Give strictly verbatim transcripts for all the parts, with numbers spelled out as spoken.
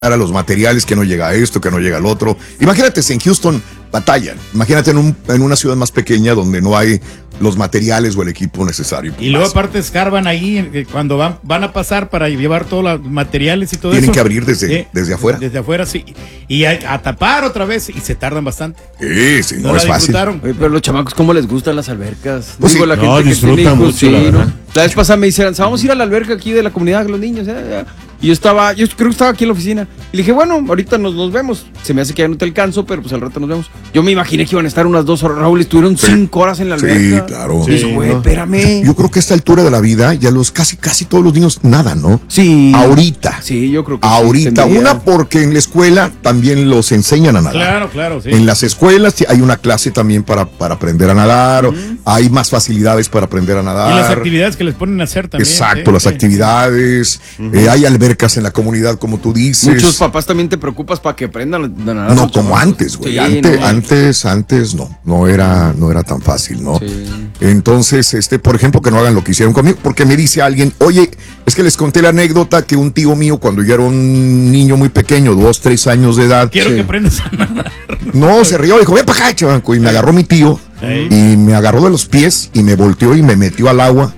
a los materiales, que no llega a esto, que no llega al otro. Imagínate si en Houston batallan, imagínate en, un, en una ciudad más pequeña donde no hay los materiales o el equipo necesario. Y luego aparte escarban ahí cuando van, van a pasar para llevar todos los materiales y todo Tienen eso. Tienen que abrir desde, ¿Eh? desde afuera. Desde afuera, sí. Y a, a tapar otra vez y se tardan bastante. Sí, sí, no, no es fácil. Oye, pero los chamacos, ¿cómo les gustan las albercas? Pues Digo, sí. la gente No, que disfrutan tiene hijos, mucho, sí, la verdad. ¿no? La vez pasada me dijeron, vamos a ir a la alberca aquí de la comunidad, los niños. ¿eh? Y yo estaba, yo creo que estaba aquí en la oficina. Y le dije, bueno, ahorita nos, nos vemos. Se me hace que ya no te alcanzo, pero pues al rato nos vemos. Yo me imaginé que iban a estar unas dos horas. Raúl, estuvieron sí. cinco horas en la alberca. Sí, claro. Sí, sí, güey, espérame. Yo creo que a esta altura de la vida, ya los casi, casi todos los niños nadan, ¿no? Sí. Ahorita. Sí, yo creo que Ahorita. Sí, Una porque en la escuela también los enseñan a nadar. Claro, claro, sí. En las escuelas hay una clase también para, para aprender a nadar. Uh-huh. Hay más facilidades para aprender a nadar. Y las actividades que les ponen a hacer también. Exacto, ¿eh? las actividades. Uh-huh. Eh, hay albercas en la comunidad, como tú dices. Muchos papás también te preocupas para que aprendan a nadar. No, como antes, güey. Sí, antes, no. antes, antes no. No era, no era tan fácil, ¿no? Sí. Entonces, este, por ejemplo, que no hagan lo que hicieron conmigo, porque me dice alguien, oye, es que les conté la anécdota que un tío mío, cuando yo era un niño muy pequeño, dos, tres años de edad. Quiero sí. que aprendas a nadar. No, se rió, dijo, ven para acá, chavanco. Y me agarró mi tío, sí. y me agarró de los pies, y me volteó y me metió al agua,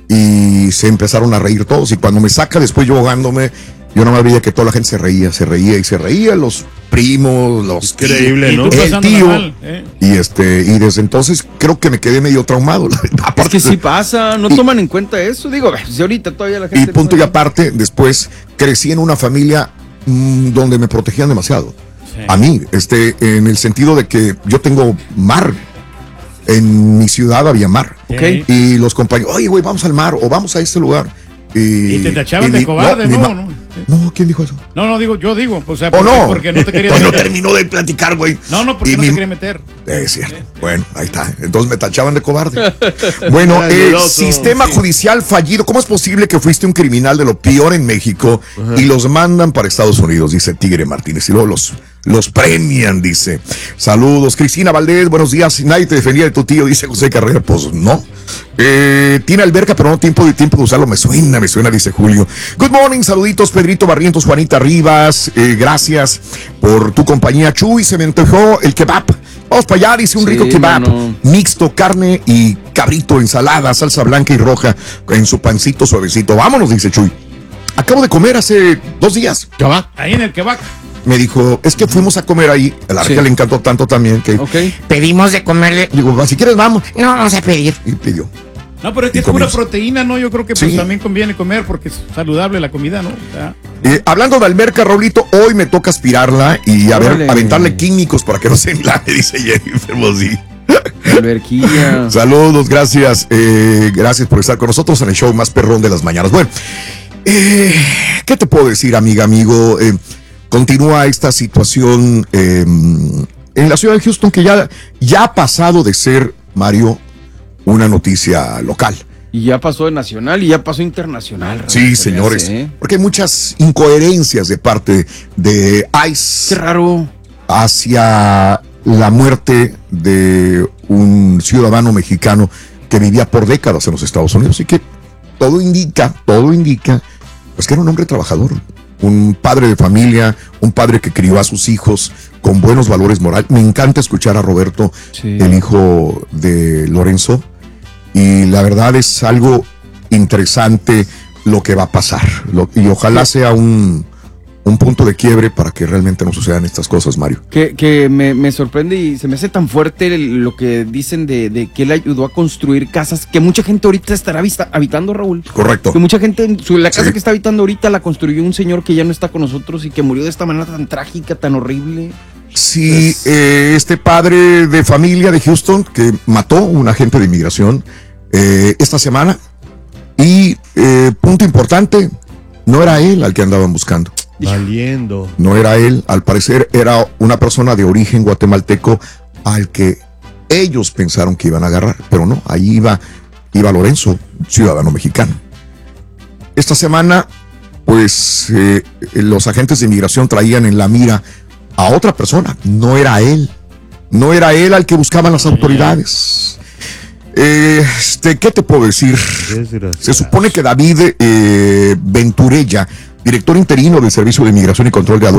y se empezaron a reír todos. Y cuando me saca, después yo ahogándome, yo no me veía que toda la gente se reía, se reía y se reía, los primos, los increíble, tíos, ¿no? el tío, mal, ¿eh? y este, y desde entonces creo que me quedé medio traumado. Aparte, es que sí pasa, no y, toman en cuenta eso, digo, si ahorita todavía la gente. Y punto no... y aparte, después crecí en una familia mmm, donde me protegían demasiado. Sí. A mí, este, en el sentido de que yo tengo mar. En mi ciudad había mar. Okay. Y los compañeros, oye, güey, vamos al mar o vamos a este lugar. Y, y te tachaban de cobarde, ¿no? No, ¿no? No, ¿quién dijo eso? No, no, digo, yo digo, o sea, ¿O porque, no? porque no te quería pues meter. no terminó de platicar, güey. No, no, porque y no mi... te quería meter. Es cierto. Sí. Bueno, ahí está. Entonces me tachaban de cobarde. Bueno, el eh, sistema sí. judicial fallido. ¿Cómo es posible que fuiste un criminal de lo peor en México uh-huh. y los mandan para Estados Unidos? Dice Tigre Martínez. Y luego los, los premian, dice. Saludos. Cristina Valdés, buenos días. Nadie te defendía de tu tío, dice José Carrera. Pues no. Eh, tiene alberca, pero no tiempo de tiempo de usarlo. Me suena, me suena, dice Julio. Good morning, saluditos, Pedrito Barrientos, Juanita Rivas. Eh, gracias por tu compañía, Chuy. Se me antojó el kebab. Vamos para allá, dice un sí, rico kebab. No. Mixto, carne y cabrito, ensalada, salsa blanca y roja en su pancito suavecito. Vámonos, dice Chuy. Acabo de comer hace dos días. ¿Kebab? Ahí en el kebab. Me dijo, es que fuimos a comer ahí. A la sí. le encantó tanto también que okay. pedimos de comerle. Digo, si quieres, vamos. No, vamos a pedir. Y pidió. No, pero es que es pura proteína, ¿no? Yo creo que pues, sí. también conviene comer porque es saludable la comida, ¿no? Ya. Eh, hablando de alberca, Raulito, hoy me toca aspirarla y a ver, aventarle químicos para que no se enlame, dice Jennifer Mosí. Alberquilla. Saludos, gracias. Eh, gracias por estar con nosotros en el show más perrón de las mañanas. Bueno, eh, ¿qué te puedo decir, amiga, amigo? Eh, continúa esta situación eh, en la ciudad de Houston que ya, ya ha pasado de ser, Mario, una noticia local. Y ya pasó de nacional y ya pasó internacional. Sí, señores, hace, ¿eh? Porque hay muchas incoherencias de parte de ICE. Qué raro. Hacia la muerte de un ciudadano mexicano que vivía por décadas en los Estados Unidos y que todo indica, todo indica, pues que era un hombre trabajador, un padre de familia, un padre que crió a sus hijos con buenos valores morales. Me encanta escuchar a Roberto, sí. el hijo de Lorenzo, y la verdad es algo interesante lo que va a pasar, lo, y ojalá sea un, un punto de quiebre para que realmente no sucedan estas cosas, Mario. Que, que me, me sorprende y se me hace tan fuerte lo que dicen de, de que él ayudó a construir casas que mucha gente ahorita estará vista, habitando, Raúl. Correcto. Que mucha gente, su, la casa sí. que está habitando ahorita la construyó un señor que ya no está con nosotros y que murió de esta manera tan trágica, tan horrible. Sí, pues, eh, este padre de familia de Houston que mató a un agente de inmigración eh, esta semana y eh, punto importante, no era él al que andaban buscando. Valiendo. No era él, al parecer era una persona de origen guatemalteco al que ellos pensaron que iban a agarrar, pero no, ahí iba, iba Lorenzo, ciudadano mexicano. Esta semana, pues eh, los agentes de inmigración traían en la mira a otra persona, no era él, no era él al que buscaban las autoridades. Eh, este, ¿qué te puedo decir? Se supone que David eh, Venturella director interino del Servicio de Inmigración y Control de Aduanas.